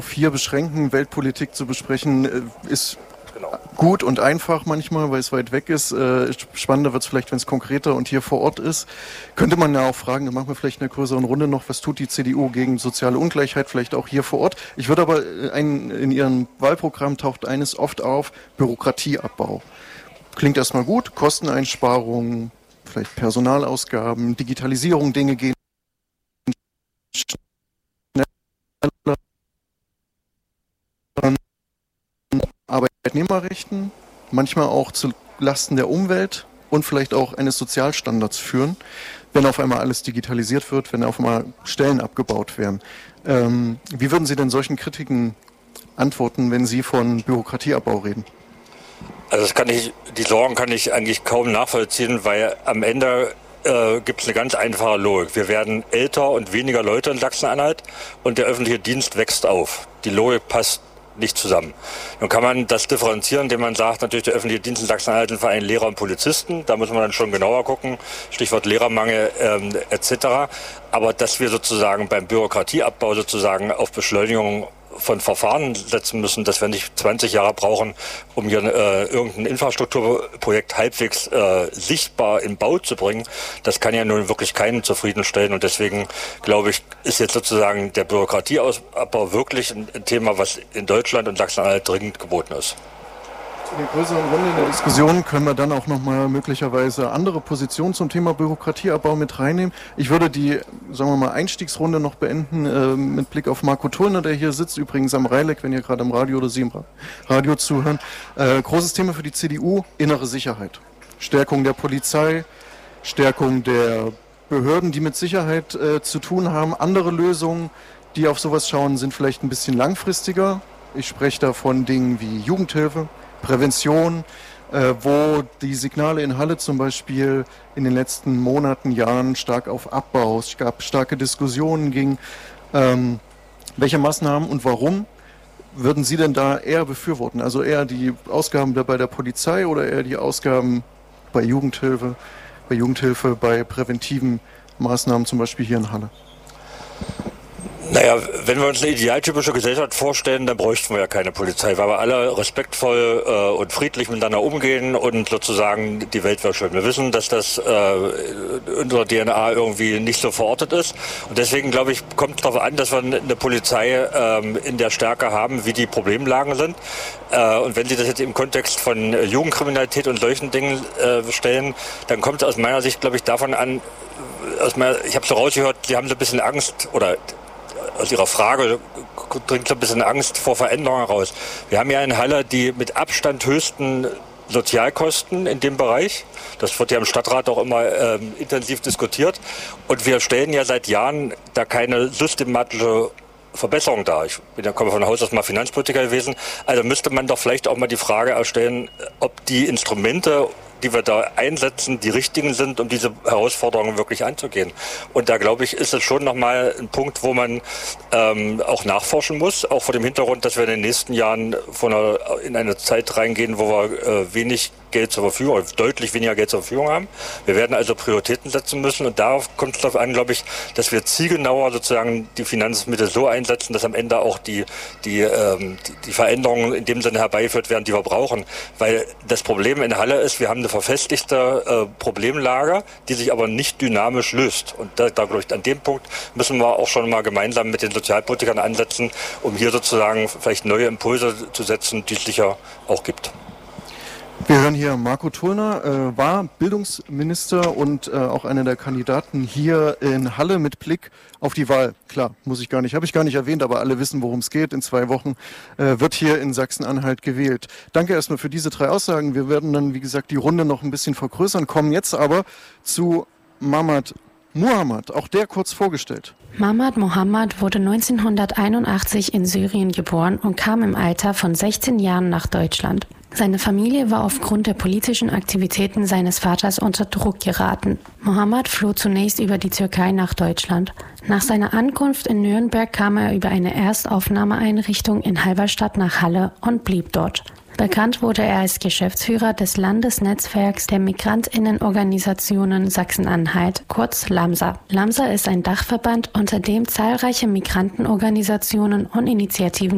hier beschränken. Weltpolitik zu besprechen ist gut und einfach manchmal, weil es weit weg ist. Spannender wird es vielleicht, wenn es konkreter und hier vor Ort ist. Könnte man ja auch fragen, dann machen wir vielleicht in einer größeren Runde noch, was tut die CDU gegen soziale Ungleichheit, vielleicht auch hier vor Ort. Ich würde aber, in Ihrem Wahlprogramm taucht eines oft auf, Bürokratieabbau. Klingt erstmal gut, Kosteneinsparungen, vielleicht Personalausgaben, Digitalisierung, Dinge gehen schneller. Arbeitnehmerrechten, manchmal auch zu Lasten der Umwelt und vielleicht auch eines Sozialstandards führen, wenn auf einmal alles digitalisiert wird, wenn auf einmal Stellen abgebaut werden. Wie würden Sie denn solchen Kritiken antworten, wenn Sie von Bürokratieabbau reden? Also die Sorgen kann ich eigentlich kaum nachvollziehen, weil am Ende gibt es eine ganz einfache Logik. Wir werden älter und weniger Leute in Sachsen-Anhalt und der öffentliche Dienst wächst auf. Die Logik passt nicht zusammen. Nun kann man das differenzieren, indem man sagt, natürlich der öffentliche Dienst in Sachsen-Anhalt sind vor allem Lehrer und Polizisten. Da muss man dann schon genauer gucken, Stichwort Lehrermangel etc. Aber dass wir sozusagen beim Bürokratieabbau sozusagen auf Beschleunigung von Verfahren setzen müssen, dass wir nicht 20 Jahre brauchen, um hier irgendein Infrastrukturprojekt halbwegs sichtbar in Bau zu bringen, das kann ja nun wirklich keinen zufriedenstellen. Und deswegen, glaube ich, ist jetzt sozusagen der Bürokratieabbau wirklich ein Thema, was in Deutschland und Sachsen-Anhalt dringend geboten ist. In der größeren Runde in der Diskussion können wir dann auch nochmal möglicherweise andere Positionen zum Thema Bürokratieabbau mit reinnehmen. Ich würde die, sagen wir mal, Einstiegsrunde noch beenden mit Blick auf Marco Thulner, der hier sitzt, übrigens am Reileck, wenn ihr gerade am Radio oder Sie im Radio zuhören. Großes Thema für die CDU, innere Sicherheit. Stärkung der Polizei, Stärkung der Behörden, die mit Sicherheit zu tun haben. Andere Lösungen, die auf sowas schauen, sind vielleicht ein bisschen langfristiger. Ich spreche da von Dingen wie Jugendhilfe, Prävention, wo die Signale in Halle zum Beispiel in den letzten Monaten, Jahren stark auf Abbau, es gab starke Diskussionen ging. Welche Maßnahmen und warum würden Sie denn da eher befürworten? Also eher die Ausgaben bei der Polizei oder eher die Ausgaben bei Jugendhilfe, bei präventiven Maßnahmen, zum Beispiel hier in Halle? Naja, wenn wir uns eine idealtypische Gesellschaft vorstellen, dann bräuchten wir ja keine Polizei, weil wir alle respektvoll und friedlich miteinander umgehen und sozusagen die Welt wäre schön. Wir wissen, dass das in unserer DNA irgendwie nicht so verortet ist und deswegen, glaube ich, kommt es darauf an, dass wir eine Polizei in der Stärke haben, wie die Problemlagen sind. Und wenn Sie das jetzt im Kontext von Jugendkriminalität und solchen Dingen stellen, dann kommt es aus meiner Sicht, glaube ich, davon an, ich habe so rausgehört, Sie haben so ein bisschen Angst oder aus Ihrer Frage dringt so ein bisschen Angst vor Veränderungen heraus. Wir haben ja in Halle die mit Abstand höchsten Sozialkosten in dem Bereich. Das wird ja im Stadtrat auch immer intensiv diskutiert. Und wir stellen ja seit Jahren da keine systematische Verbesserung dar. Ich komme von Haus aus mal Finanzpolitiker gewesen. Also müsste man doch vielleicht auch mal die Frage erstellen, ob die Instrumente, die wir da einsetzen, die richtigen sind, um diese Herausforderungen wirklich anzugehen. Und da, glaube ich, ist es schon nochmal ein Punkt, wo man auch nachforschen muss, auch vor dem Hintergrund, dass wir in den nächsten Jahren in eine Zeit reingehen, wo wir wenig Geld zur Verfügung, oder deutlich weniger Geld zur Verfügung haben. Wir werden also Prioritäten setzen müssen und darauf kommt es darauf an, glaube ich, dass wir zielgenauer sozusagen die Finanzmittel so einsetzen, dass am Ende auch die Veränderungen in dem Sinne herbeigeführt werden, die wir brauchen. Weil das Problem in Halle ist, wir haben eine verfestigte Problemlage, die sich aber nicht dynamisch löst. Und da glaube ich, an dem Punkt müssen wir auch schon mal gemeinsam mit den Sozialpolitikern ansetzen, um hier sozusagen vielleicht neue Impulse zu setzen, die es sicher auch gibt. Wir hören hier Marco Thulner, war Bildungsminister und auch einer der Kandidaten hier in Halle mit Blick auf die Wahl. Klar, habe ich gar nicht erwähnt, aber alle wissen, worum es geht. In 2 Wochen wird hier in Sachsen-Anhalt gewählt. Danke erstmal für diese 3 Aussagen. Wir werden dann, wie gesagt, die Runde noch ein bisschen vergrößern, kommen jetzt aber zu Mamad Muhammad, auch der kurz vorgestellt. Mamad Muhammad wurde 1981 in Syrien geboren und kam im Alter von 16 Jahren nach Deutschland. Seine Familie war aufgrund der politischen Aktivitäten seines Vaters unter Druck geraten. Muhammad floh zunächst über die Türkei nach Deutschland. Nach seiner Ankunft in Nürnberg kam er über eine Erstaufnahmeeinrichtung in Halberstadt nach Halle und blieb dort. Bekannt wurde er als Geschäftsführer des Landesnetzwerks der Migrantinnenorganisationen Sachsen-Anhalt, kurz LAMSA. LAMSA ist ein Dachverband, unter dem zahlreiche Migrantenorganisationen und Initiativen